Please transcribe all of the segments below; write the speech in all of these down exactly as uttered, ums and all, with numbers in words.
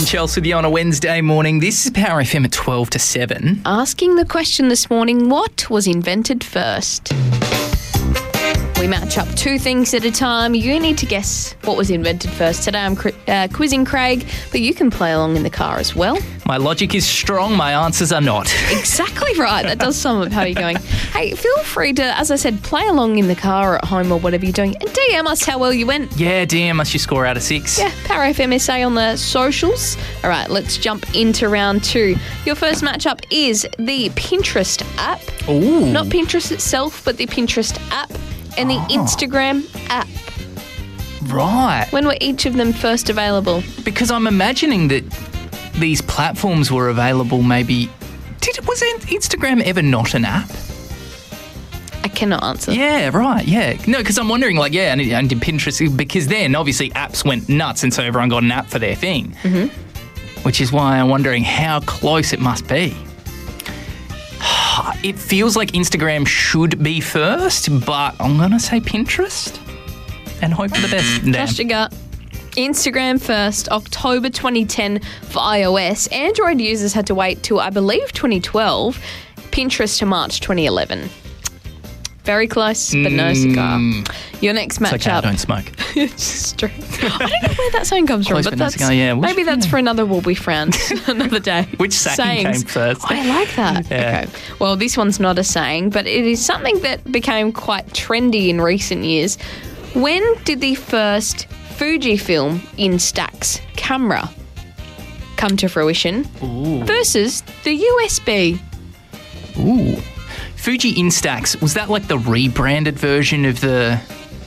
Chels with you on a Wednesday morning. This is Power F M at twelve to seven. Asking the question this morning, what was invented first? We match up two things at a time. You need to guess what was invented first. Today I'm uh, quizzing Craig, but you can play along in the car as well. My logic is strong, my answers are not. Exactly right. That does sum up how you're going. Hey, feel free to, as I said, play along in the car or at home or whatever you're doing. And D M us how well you went. Yeah, D M us your score out of six. Yeah, Power F M S A on the socials. All right, let's jump into round two. Your first matchup is the Pinterest app. Ooh. Not Pinterest itself, but the Pinterest app. And the oh. Instagram app. Right. When were each of them first available? Because I'm imagining that these platforms were available maybe... Did Was Instagram ever not an app? I cannot answer. Yeah, right, yeah. No, because I'm wondering, like, yeah, and, and did Pinterest... Because then, obviously, apps went nuts and so everyone got an app for their thing. Mm-hmm. Which is why I'm wondering how close it must be. It feels like Instagram should be first, but I'm going to say Pinterest and hope for the best. Trust your gut. Instagram first, October twenty ten for iOS. Android users had to wait till, I believe, twenty twelve. Pinterest to March twenty eleven. Very close, but no cigar. Your next matchup. It's okay, I don't smoke. It's true. I don't know where that saying comes Close from, but but no that's cigar, yeah. Which, maybe that's yeah. for another Will Be Frowned another day. Which saying Sayings. came first? I like that. Yeah. Okay. Well, this one's not a saying, but it is something that became quite trendy in recent years. When did the first Fujifilm Instax camera come to fruition Ooh. versus the U S B? Ooh. Fuji Instax, was that like the rebranded version of the...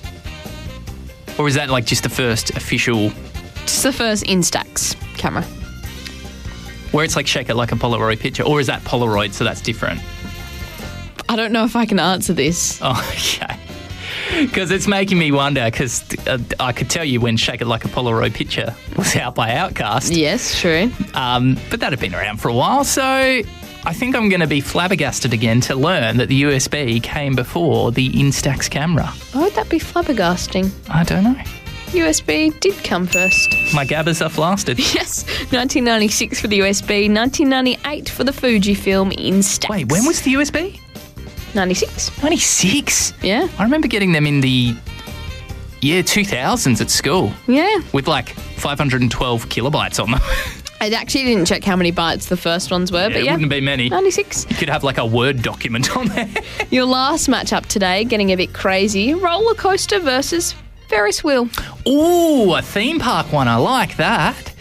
Or is that like just the first official... Just the first Instax camera. Where it's like shake it like a Polaroid picture, or is that Polaroid, so that's different? I don't know if I can answer this. Oh, okay. Because it's making me wonder, because uh, I could tell you when Shake It Like a Polaroid Picture was out by Outkast. Yes, true. Um, but that had been around for a while, so I think I'm going to be flabbergasted again to learn that the U S B came before the Instax camera. Why would that be flabbergasting? I don't know. U S B did come first. My gabbers are flasted. Yes, nineteen ninety-six for the U S B, nineteen ninety-eight for the Fujifilm Instax. Wait, when was the U S B? ninety-six. ninety-six? Yeah. I remember getting them in the year two thousands at school. Yeah. With like five hundred twelve kilobytes on them. I actually didn't check how many bytes the first ones were, yeah, but yeah. It wouldn't be many. ninety-six. You could have like a Word document on there. Your last matchup today, getting a bit crazy, roller coaster versus Ferris wheel. Ooh, a theme park one. I like that.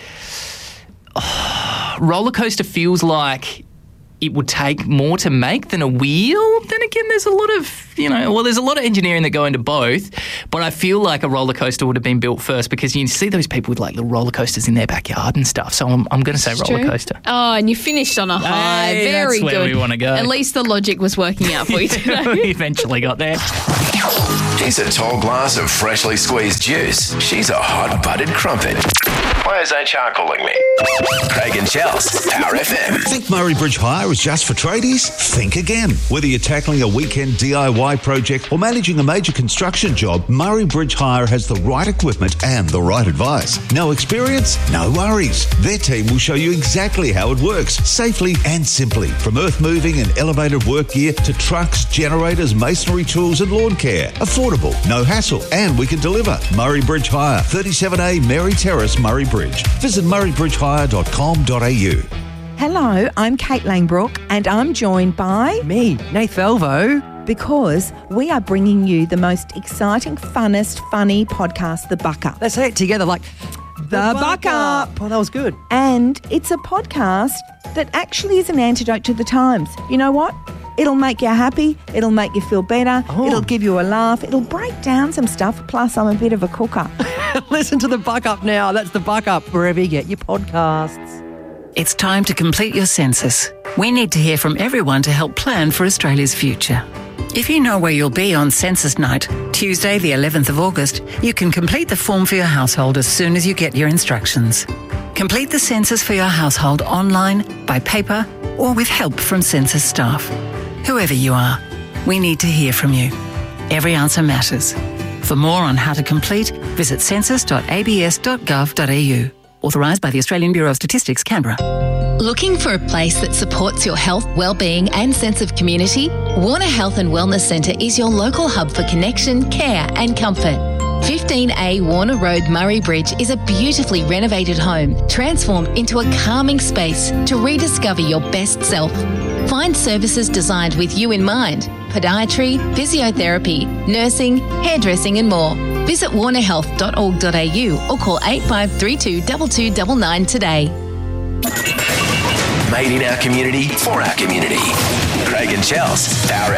Oh, roller coaster feels like it would take more to make than a wheel. Then again, there's a lot of, you know, well, there's a lot of engineering that go into both, but I feel like a roller coaster would have been built first because you see those people with like little roller coasters in their backyard and stuff. So I'm, I'm going to say It's roller true. coaster. Oh, and you finished on a high. Hey, Very that's good. where we want to go. At least the logic was working out for you today. We eventually got there. He's a tall glass of freshly squeezed juice. She's a hot-butted crumpet. Why is H R calling me? Craig and Chels, Power F M. Think Murray Bridge Hire is just for tradies? Think again. Whether you're tackling a weekend D I Y project or managing a major construction job, Murray Bridge Hire has the right equipment and the right advice. No experience? No worries. Their team will show you exactly how it works, safely and simply. From earth moving and elevated work gear to trucks, generators, masonry tools and lawn care. Affordable, no hassle, and we can deliver. Murray Bridge Hire, thirty-seven A Mary Terrace, Murray Bridge. Visit murray bridge hire dot com dot a u. Hello, I'm Kate Langbrook and I'm joined by... Me, Nath Velvo. Because we are bringing you the most exciting, funnest, funny podcast, The Buck Up. Let's say it together like... The, the Buck Up. Oh, that was good. And it's a podcast that actually is an antidote to the times. You know what? It'll make you happy. It'll make you feel better. Oh. It'll give you a laugh. It'll break down some stuff. Plus, I'm a bit of a cooker. Listen to The Buck Up now. That's The Buck Up, wherever you get your podcasts. It's time to complete your census. We need to hear from everyone to help plan for Australia's future. If you know where you'll be on census night, Tuesday the eleventh of August, you can complete the form for your household as soon as you get your instructions. Complete the census for your household online, by paper, or with help from census staff. Whoever you are, we need to hear from you. Every answer matters. For more on how to complete, visit census dot a b s dot gov dot a u. Authorised by the Australian Bureau of Statistics, Canberra. Looking for a place that supports your health, well-being and sense of community? Warner Health and Wellness Centre is your local hub for connection, care and comfort. fifteen A Warner Road, Murray Bridge is a beautifully renovated home transformed into a calming space to rediscover your best self. Find services designed with you in mind: podiatry, physiotherapy, nursing, hairdressing and more. Visit warner health dot org dot a u or call eight five three two two two nine nine today. Made in our community, for our community. Craig and Chels, Power